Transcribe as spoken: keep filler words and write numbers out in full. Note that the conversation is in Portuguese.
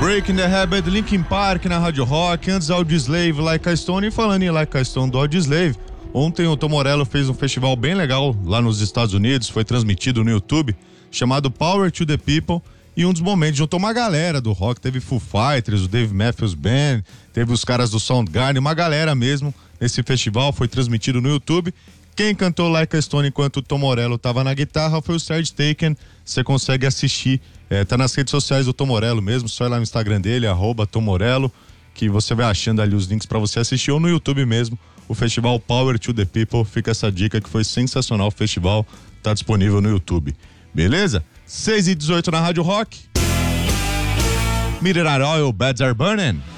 Breaking the Habit, Linkin Park na Rádio Rock, antes Audioslave, Like a Stone. E falando em Like a Stone do Audioslave, ontem o Tom Morello fez um festival bem legal lá nos Estados Unidos, foi transmitido no YouTube, chamado Power to the People, e um dos momentos juntou uma galera do rock, teve Foo Fighters, o Dave Matthews Band, teve os caras do Soundgarden, uma galera mesmo nesse festival, foi transmitido no YouTube. Quem cantou Like a Stone enquanto o Tom Morello estava na guitarra foi o Serj Tankian. Você consegue assistir, é, tá nas redes sociais do Tom Morello mesmo, só ir lá no Instagram dele, arroba Tom Morello, que você vai achando ali os links para você assistir, ou no YouTube mesmo, o festival Power to the People. Fica essa dica que foi sensacional, o festival tá disponível no YouTube, beleza? seis e dezoito na Rádio Rock. Midnight Oil, Beds Are Burning.